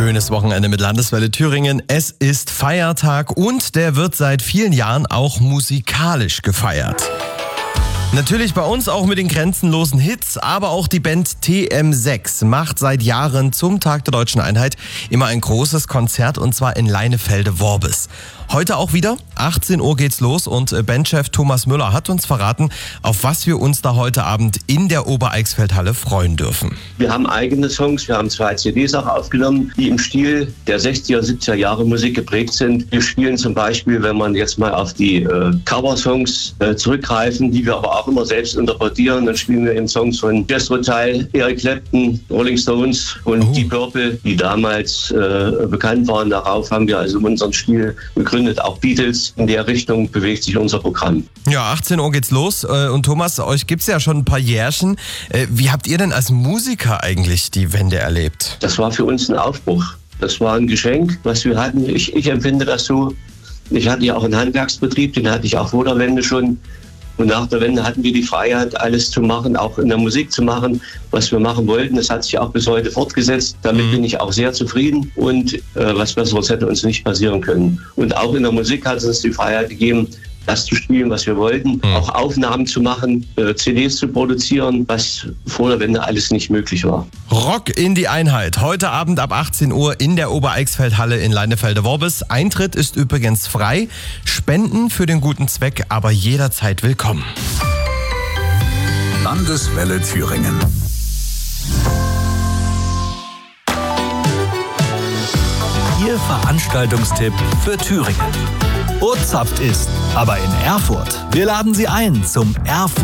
Schönes Wochenende mit Landeswelle Thüringen. Es ist Feiertag und der wird seit vielen Jahren auch musikalisch gefeiert. Natürlich bei uns auch mit den grenzenlosen Hits, aber auch die Band TM6 macht seit Jahren zum Tag der Deutschen Einheit immer ein großes Konzert und zwar in Leinefelde-Worbis. Heute auch wieder, 18 Uhr geht's los und Bandchef Thomas Müller hat uns verraten, auf was wir uns da heute Abend in der Obereichsfeldhalle freuen dürfen. Wir haben eigene Songs, wir haben 2 CDs auch aufgenommen, die im Stil der 60er, 70er Jahre Musik geprägt sind. Wir spielen zum Beispiel, wenn man jetzt mal auf die Cover-Songs zurückgreifen, die wir aber auch immer selbst interpretieren, dann spielen wir eben Songs von Jethro Tull, Eric Clapton, Rolling Stones und Deep Purple, die damals bekannt waren. Darauf haben wir also unseren Stil gegründet. Auch Beatles. In der Richtung bewegt sich unser Programm. Ja, 18 Uhr geht's los. Und Thomas, euch gibt's ja schon ein paar Jährchen. Wie habt ihr denn als Musiker eigentlich die Wende erlebt? Das war für uns ein Aufbruch. Das war ein Geschenk, was wir hatten. Ich empfinde das so. Ich hatte ja auch einen Handwerksbetrieb, den hatte ich auch vor der Wende schon. Und nach der Wende hatten wir die Freiheit, alles zu machen, auch in der Musik zu machen, was wir machen wollten. Das hat sich auch bis heute fortgesetzt. Damit bin ich auch sehr zufrieden und was Besseres hätte uns nicht passieren können. Und auch in der Musik hat es uns die Freiheit gegeben, das zu spielen, was wir wollten, auch Aufnahmen zu machen, CDs zu produzieren, was vor der Wende alles nicht möglich war. Rock in die Einheit. Heute Abend ab 18 Uhr in der Obereichsfeldhalle in Leinefelde-Worbis. Eintritt ist übrigens frei. Spenden für den guten Zweck, aber jederzeit willkommen. Landeswelle Thüringen. Ihr Veranstaltungstipp für Thüringen. Urzapft ist, aber in Erfurt. Wir laden Sie ein zum Erfurt